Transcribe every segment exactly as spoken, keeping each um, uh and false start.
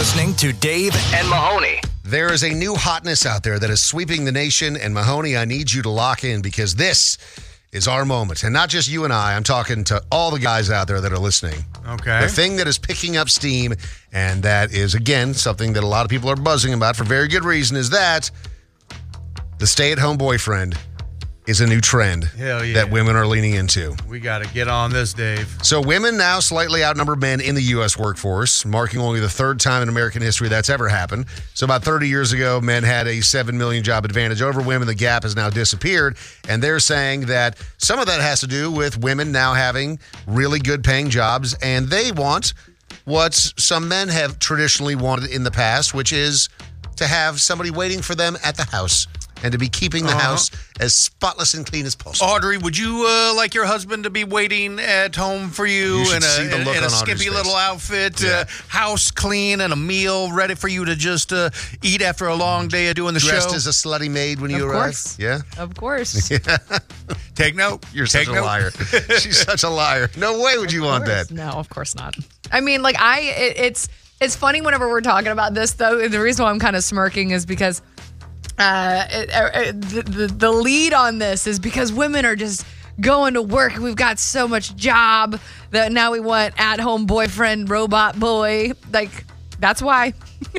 listening to Dave and Mahoney. There is a new hotness out there that is sweeping the nation, and Mahoney, I need you to lock in because this is our moment. And not just you and I, I'm talking to all the guys out there that are listening. Okay. The thing that is picking up steam, and that is, again, something that a lot of people are buzzing about for very good reason, is that the stay-at-home boyfriend is a new trend Hell yeah. that women are leaning into. We got to get on this, Dave. So women now slightly outnumber men in the U S workforce, marking only the third time in American history that's ever happened. So about thirty years ago, men had a seven million job advantage over women. The gap has now disappeared. And they're saying that some of that has to do with women now having really good paying jobs. And they want what some men have traditionally wanted in the past, which is to have somebody waiting for them at the house and to be keeping the Uh-huh. house as spotless and clean as possible. Audrey, would you uh, like your husband to be waiting at home for you, You should in a, see the in, look in a on Audrey's skimpy face. little outfit, Yeah. uh, house clean, and a meal ready for you to just uh, eat after a long day of doing the Dressed show? as a slutty maid when you Of arrive? course. Yeah? Of course. Take note. You're Take such a note. liar. She's such a liar. No way would you want that. No, of course not. I mean, like I, it, it's it's funny whenever we're talking about this, though. The reason why I'm kind of smirking is because uh, it, it, the, the the lead on this is because women are just going to work. We've got so much job that now we want at home boyfriend, robot boy. Like that's why.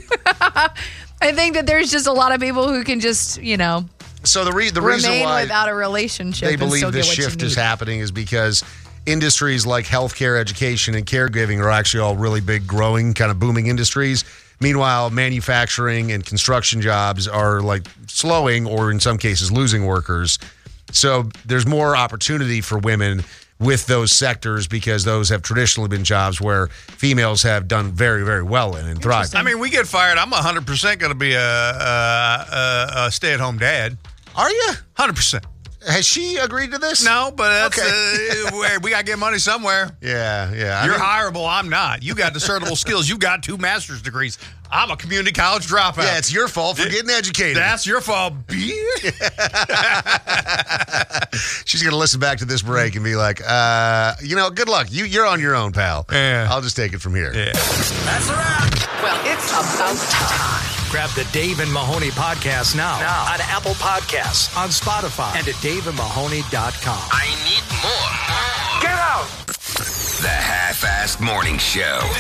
I think that there's just a lot of people who can just, you know, So the re- the reason remain why without a relationship. they and believe still this get what you shift is need. happening is because industries like healthcare, education, and caregiving are actually all really big, growing, kind of booming industries. Meanwhile, manufacturing and construction jobs are like slowing or in some cases losing workers. So there's more opportunity for women with those sectors because those have traditionally been jobs where females have done very, very well in and thrived. I mean, we get fired. I'm one hundred percent going to be a, a, a, a stay-at-home dad. Are you? one hundred percent. Has she agreed to this? No, but that's, Okay. uh, where we got to get money somewhere. Yeah, yeah. I You're mean- hireable. I'm not. You got discernible skills. You got two master's degrees. I'm a community college dropout. Yeah, it's your fault for getting educated. That's your fault. She's going to listen back to this break and be like, uh, you know, good luck. You, you're on your own, pal. Yeah. I'll just take it from here. Yeah. That's a wrap. Well, it's about time. Grab the Dave and Mahoney podcast now, now. on Apple Podcasts, on Spotify, and at dave and mahoney dot com. I need more. Get out. The Half-Assed Morning Show.